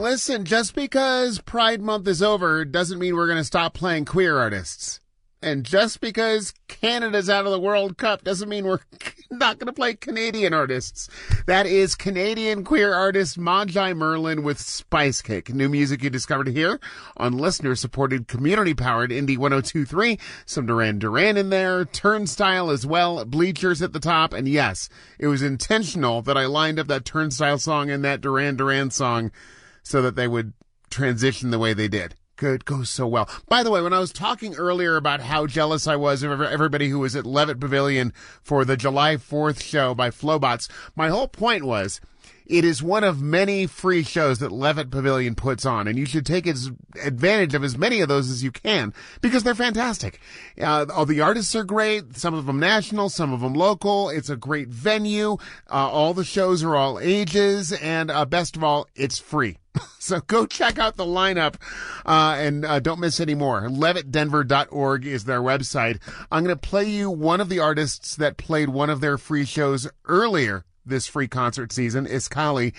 listen, just because Pride Month is over doesn't mean we're going to stop playing queer artists. And just because Canada's out of the World Cup doesn't mean we're not going to play Canadian artists. That is Canadian queer artist Magi Merlin with Spice Cake. New music you discovered here on listener-supported, community-powered Indie 102.3. Some Duran Duran in there, Turnstile as well, Bleachers at the top. And yes, it was intentional that I lined up that Turnstile song and that Duran Duran song so that they would transition the way they did. Good, goes so well. By the way, when I was talking earlier about how jealous I was of everybody who was at Levitt Pavilion for the July 4th show by Flowbots, my whole point was it is one of many free shows that Levitt Pavilion puts on, and you should take advantage of as many of those as you can because they're fantastic. All the artists are great, some of them national, some of them local. It's a great venue. All the shows are all ages, and best of all, it's free. So go check out the lineup and don't miss any more. LevittDenver.org is their website. I'm going to play you one of the artists that played one of their free shows earlier this free concert season, Iskali.